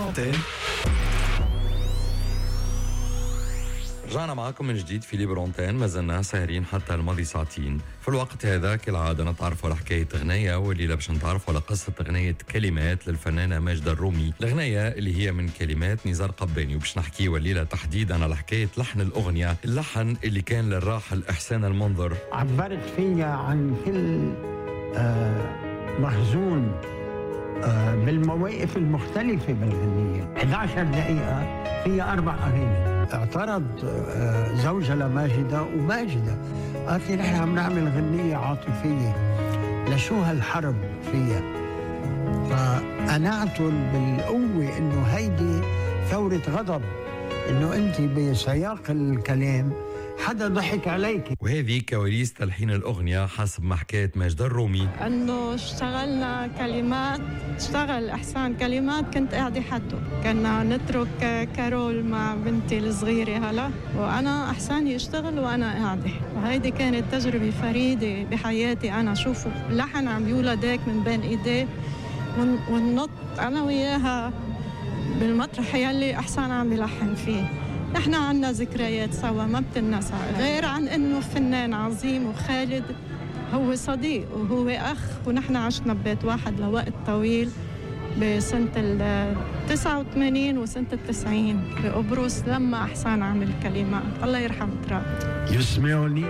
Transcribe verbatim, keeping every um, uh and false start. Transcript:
برونتين. رجعنا معكم من جديد في ليبرونتين، ما زلنا ساهرين حتى الماضي ساعتين. في الوقت هذا كالعادة نتعرفوا على حكاية غنية، والليلة باش نتعرفوا على قصة غنية كلمات للفنانة ماجدة الرومي، الغنية اللي هي من كلمات نزار قباني. وباش نحكيوا الليلة تحديدا على حكاية لحن الأغنية، اللحن اللي كان للراحل إحسان المنظر. عبرت فيها عن كل آه مخزون آه بالمواقف المختلفة بالغنية. إحدى عشرة دقيقة فيها أربع أغاني. اعترض آه زوجها لماجدة وماجدة قالت لي نحن عم نعمل غنية عاطفية، لشو هالحرب فيها؟ فقنعتهم بالقوة إنه هيدي ثورة غضب، إنه أنت بسياق الكلام حدا ضحك عليك. وهذه كواليس تلحين الأغنية حسب ما حكاية ماجدة الرومي. أنه اشتغلنا كلمات، اشتغل إحسان كلمات كنت قاعدة حده، كنا نترك كارول مع بنتي الصغيرة هلا، وأنا إحسان يشتغل وأنا قاعدة. وهيدي كانت تجربة فريدة بحياتي. أنا شوفوا لحن عم يولد هيك من بين إيديه وننط أنا وياها بالمطرح يلي إحسان عم يلحن فيه. نحن عنا ذكريات سوا ما بتنسى، غير عن انه فنان عظيم، وخالد هو صديق وهو اخ، ونحن عشنا ببيت واحد لوقت طويل بسنة التسعة وثمانين وسنة التسعين بقبرص لما احسان عمل كلمات. الله يرحم تراب. يسمعني